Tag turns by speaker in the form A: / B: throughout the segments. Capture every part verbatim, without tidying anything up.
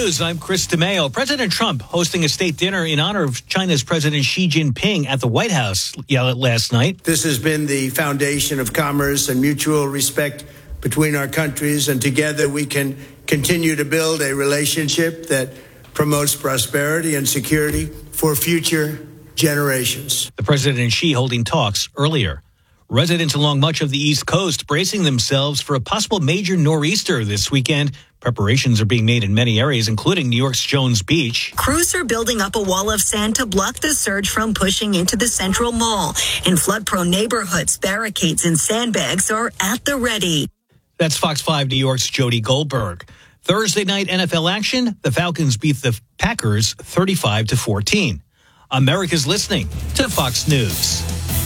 A: News, I'm Chris DeMeo. President Trump hosting a state dinner in honor of China's President Xi Jinping at the White House last night.
B: This has been the foundation of commerce and mutual respect between our countries, and together we can continue to build a relationship that promotes prosperity and security for future generations.
A: The President and Xi holding talks earlier. Residents along much of the East Coast bracing themselves for a possible major nor'easter this weekend. Preparations are being made in many areas, including New York's Jones Beach.
C: Crews are building up a wall of sand to block the surge from pushing into the Central Mall. In flood-prone neighborhoods, barricades and sandbags are at the ready.
A: That's Fox five New York's Jody Goldberg. Thursday night N F L action, the Falcons beat the Packers thirty-five to fourteen. America's listening to Fox News.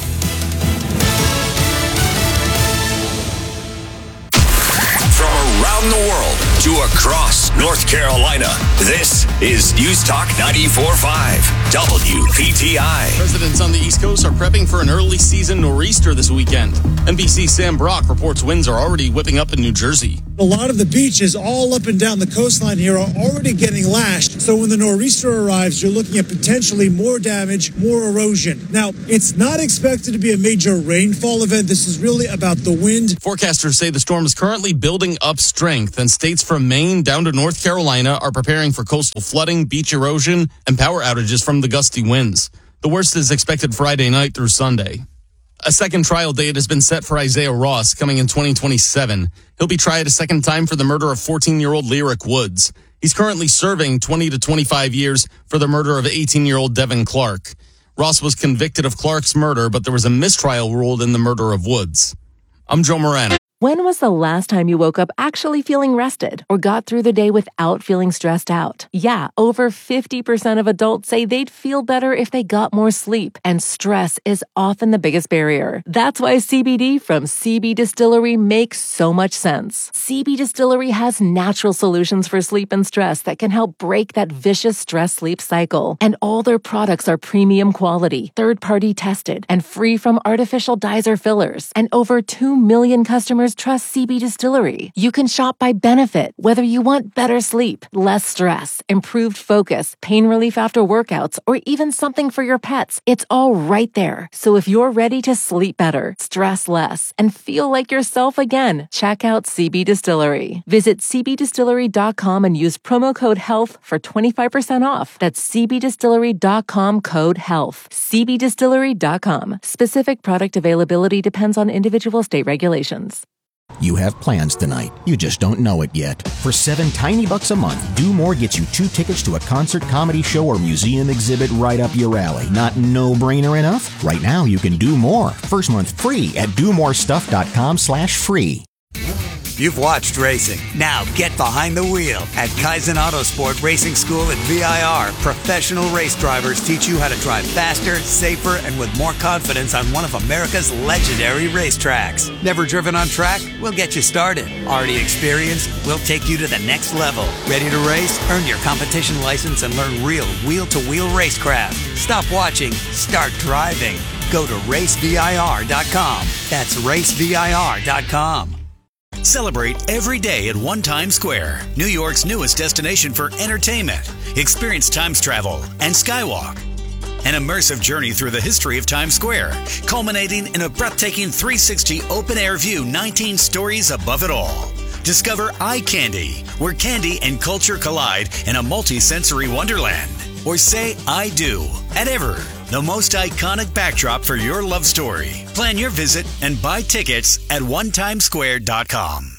D: From around the world to across North Carolina, this is News Talk ninety-four point five W P T I.
E: Residents on the East Coast are prepping for an early season nor'easter this weekend. N B C's Sam Brock reports winds are already whipping up in New Jersey.
F: A lot of the beaches all up and down the coastline here are already getting lashed. So when the nor'easter arrives, you're looking at potentially more damage, more erosion. Now, it's not expected to be a major rainfall event. This is really about the wind.
E: Forecasters say the storm is currently building up strength, and states from Maine down to North Carolina are preparing for coastal flooding, beach erosion, and power outages from the gusty winds. The worst is expected Friday night through Sunday. A second trial date has been set for Isaiah Ross coming in twenty twenty-seven. He'll be tried a second time for the murder of fourteen-year-old Lyric Woods. He's currently serving twenty to twenty-five years for the murder of eighteen-year-old Devin Clark. Ross was convicted of Clark's murder, but there was a mistrial ruled in the murder of Woods. I'm Joe Moran.
G: When was the last time you woke up actually feeling rested or got through the day without feeling stressed out? Yeah, over fifty percent of adults say they'd feel better if they got more sleep, and stress is often the biggest barrier. That's why C B D from C B Distillery makes so much sense. C B Distillery has natural solutions for sleep and stress that can help break that vicious stress-sleep cycle. And all their products are premium quality, third-party tested, and free from artificial dyes or fillers. And over two million customers trust C B Distillery. You can shop by benefit, whether you want better sleep, less stress, improved focus, pain relief after workouts, or even something for your pets. It's all right there. So if you're ready to sleep better, stress less, and feel like yourself again, check out C B Distillery. Visit c b distillery dot com and use promo code HEALTH for twenty-five percent off. That's c b distillery dot com code HEALTH. c b distillery dot com. Specific product availability depends on individual state regulations.
H: You have plans tonight. You just don't know it yet. For seven tiny bucks a month, Do More gets you two tickets to a concert, comedy show, or museum exhibit right up your alley. Not no-brainer enough? Right now, you can do more. First month free at do more stuff dot com slash free.
I: You've watched racing. Now get behind the wheel. At Kaizen Autosport Racing School at V I R, professional race drivers teach you how to drive faster, safer, and with more confidence on one of America's legendary racetracks. Never driven on track? We'll get you started. Already experienced? We'll take you to the next level. Ready to race? Earn your competition license and learn real wheel-to-wheel racecraft. Stop watching. Start driving. Go to race V I R dot com. That's race V I R dot com.
D: Celebrate every day at One Times Square, New York's newest destination for entertainment. Experience Times Travel and Skywalk, an immersive journey through the history of Times Square, culminating in a breathtaking three sixty open-air view, nineteen stories above it all. Discover Eye Candy, where candy and culture collide in a multi-sensory wonderland. Or say I do at Ever, the most iconic backdrop for your love story. Plan your visit and buy tickets at one times square dot com.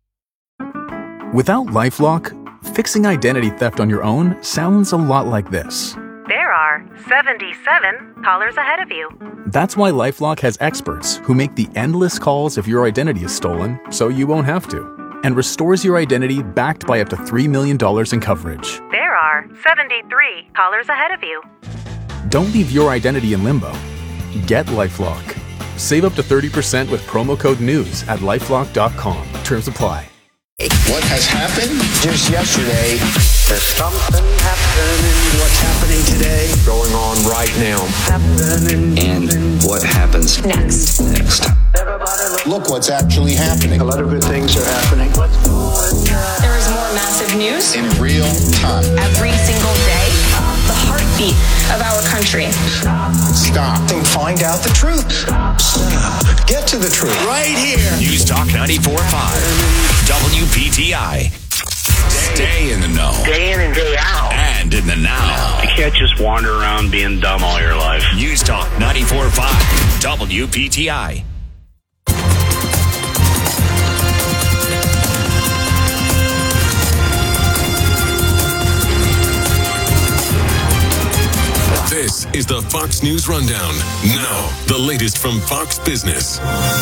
J: Without LifeLock, fixing identity theft on your own sounds a lot like this.
K: There are seventy-seven callers ahead of you.
J: That's why LifeLock has experts who make the endless calls if your identity is stolen, so you won't have to, and restores your identity backed by up to three million dollars in coverage.
K: There are seventy-three callers ahead of you.
J: Don't leave your identity in limbo. Get LifeLock. Save up to thirty percent with promo code NEWS at lifelock dot com. Terms apply.
L: What has happened just yesterday? There's something happening. What's happening today? Going on right now. Happening. And what happens next? Next. Look what's actually happening. A lot of good things are happening. What's going on?
M: There is more massive news
N: in real time.
M: every single day. The heartbeat of our country.
N: Stop and find out the truth. Stop. Get to the truth.
B: Right here.
O: News Talk ninety-four point five. W P T I. Stay in the know.
P: Day in and day out.
O: And in the now.
P: You can't just wander around being dumb all your life.
O: News Talk ninety-four point five. W P T I.
Q: This is the Fox News Rundown. Now, the latest from Fox Business.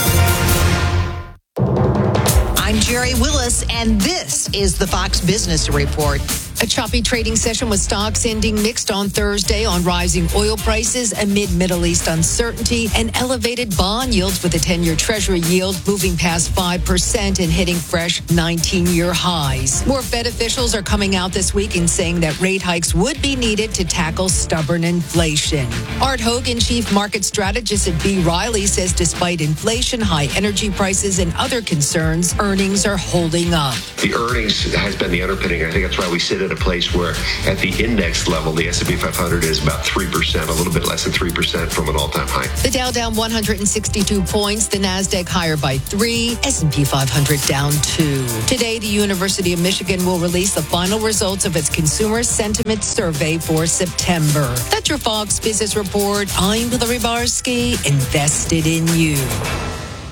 R: I'm Jerry Willis, and this is the Fox Business Report. A choppy trading session with stocks ending mixed on Thursday on rising oil prices amid Middle East uncertainty and elevated bond yields, with the ten-year Treasury yield moving past five percent and hitting fresh nineteen-year highs. More Fed officials are coming out this week and saying that rate hikes would be needed to tackle stubborn inflation. Art Hogan, chief market strategist at B. Riley, says despite inflation, high energy prices, and other concerns, earnings are holding up.
S: The earnings has been the underpinning. I think that's why we sit at a place where at the index level, the S and P five hundred is about three percent, a little bit less than three percent from an all-time high.
R: The Dow down one hundred sixty-two points, the NASDAQ higher by three, S and P five hundred down two. Today, the University of Michigan will release the final results of its Consumer Sentiment Survey for September. That's your Fox Business Report. I'm Hillary Barsky, invested in you.